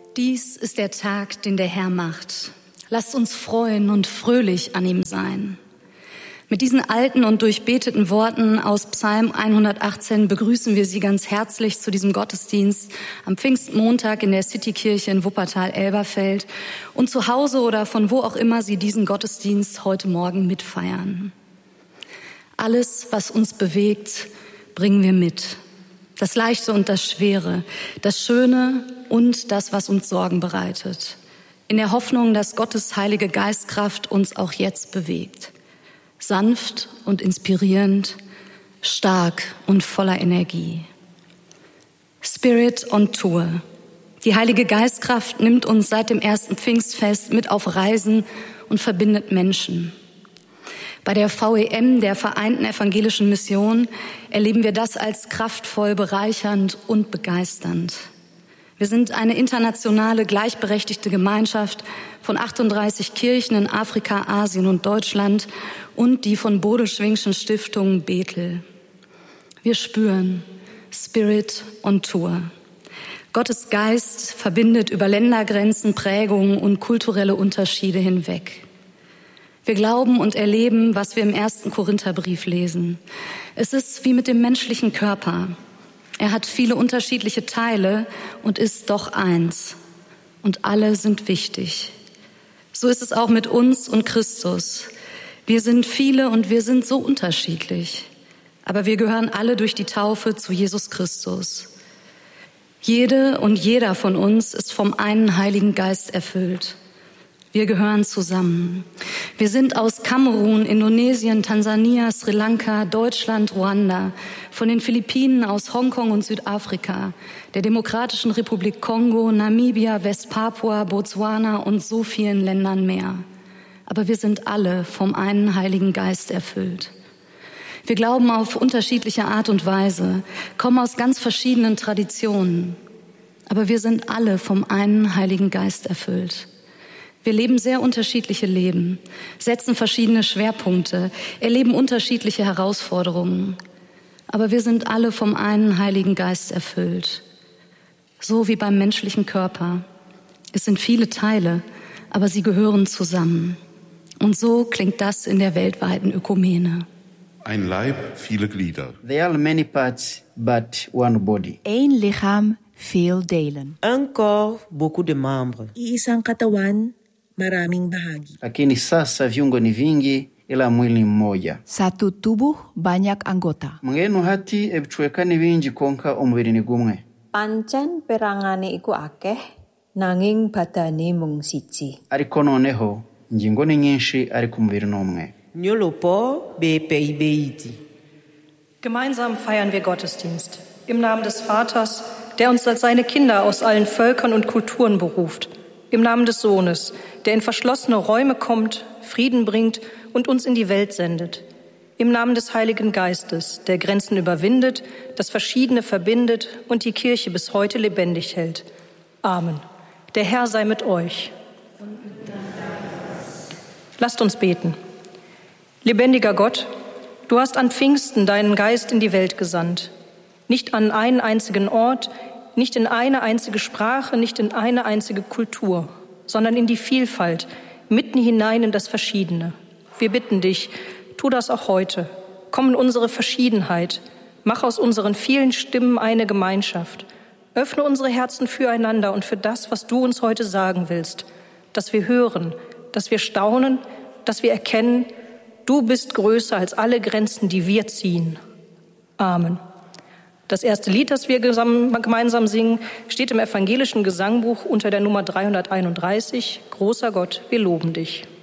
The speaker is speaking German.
Dies ist der Tag, den der Herr macht. Lasst uns freuen und fröhlich an ihm sein. Mit diesen alten und durchbeteten Worten aus Psalm 118 begrüßen wir Sie ganz herzlich zu diesem Gottesdienst am Pfingstmontag in der Citykirche in Wuppertal-Elberfeld und zu Hause oder von wo auch immer Sie diesen Gottesdienst heute Morgen mitfeiern. Alles, was uns bewegt, bringen wir mit. Das Leichte und das Schwere, das Schöne und das, was uns Sorgen bereitet. In der Hoffnung, dass Gottes heilige Geistkraft uns auch jetzt bewegt. Sanft und inspirierend, stark und voller Energie. Spirit on Tour. Die Heilige Geistkraft nimmt uns seit dem ersten Pfingstfest mit auf Reisen und verbindet Menschen. Bei der VEM, der Vereinten Evangelischen Mission, erleben wir das als kraftvoll, bereichernd und begeisternd. Wir sind eine internationale, gleichberechtigte Gemeinschaft von 38 Kirchen in Afrika, Asien und Deutschland und die von Bodelschwingschen Stiftung Bethel. Wir spüren Spirit on Tour. Gottes Geist verbindet über Ländergrenzen, Prägungen und kulturelle Unterschiede hinweg. Wir glauben und erleben, was wir im 1. Korintherbrief lesen. Es ist wie mit dem menschlichen Körper. Er hat viele unterschiedliche Teile und ist doch eins. Und alle sind wichtig. So ist es auch mit uns und Christus. Wir sind viele und wir sind so unterschiedlich. Aber wir gehören alle durch die Taufe zu Jesus Christus. Jede und jeder von uns ist vom einen Heiligen Geist erfüllt. Wir gehören zusammen. Wir sind aus Kamerun, Indonesien, Tansania, Sri Lanka, Deutschland, Ruanda, von den Philippinen, aus Hongkong und Südafrika, der Demokratischen Republik Kongo, Namibia, Westpapua, Botswana und so vielen Ländern mehr. Aber wir sind alle vom einen Heiligen Geist erfüllt. Wir glauben auf unterschiedliche Art und Weise, kommen aus ganz verschiedenen Traditionen. Aber wir sind alle vom einen Heiligen Geist erfüllt. Wir leben sehr unterschiedliche Leben, setzen verschiedene Schwerpunkte, erleben unterschiedliche Herausforderungen. Aber wir sind alle vom einen Heiligen Geist erfüllt. So wie beim menschlichen Körper. Es sind viele Teile, aber sie gehören zusammen. Und so klingt das in der weltweiten Ökumene. Ein Leib, viele Glieder. There are many parts, but one body. Eén lichaam, veel delen. Un corps, beaucoup de membres. Iisang katawan, maraming bahagi. Lakini sasa viungo ni vingi ila mwili mmoja. Satu tubuh, banyak anggota. Mngenu hati ebichwekani bingi konka omubiri ni gumwe. Pancen perangane iku akeh, nanging badane mung siji. Ariko noneho ingingo ni nyinshi ariko umubiri n'umwe. Nyolopo bepeibeit. Gemeinsam feiern wir Gottesdienst. Im Namen des Vaters, der uns als seine Kinder aus allen Völkern und Kulturen beruft. Im Namen des Sohnes, der in verschlossene Räume kommt, Frieden bringt und uns in die Welt sendet. Im Namen des Heiligen Geistes, der Grenzen überwindet, das Verschiedene verbindet und die Kirche bis heute lebendig hält. Amen. Der Herr sei mit euch. Lasst uns beten. Lebendiger Gott, du hast an Pfingsten deinen Geist in die Welt gesandt. Nicht an einen einzigen Ort, nicht in eine einzige Sprache, nicht in eine einzige Kultur, sondern in die Vielfalt, mitten hinein in das Verschiedene. Wir bitten dich, tu das auch heute. Komm in unsere Verschiedenheit. Mach aus unseren vielen Stimmen eine Gemeinschaft. Öffne unsere Herzen füreinander und für das, was du uns heute sagen willst. Dass wir hören, dass wir staunen, dass wir erkennen, du bist größer als alle Grenzen, die wir ziehen. Amen. Das erste Lied, das wir gemeinsam singen, steht im evangelischen Gesangbuch unter der Nummer 331. Großer Gott, wir loben dich.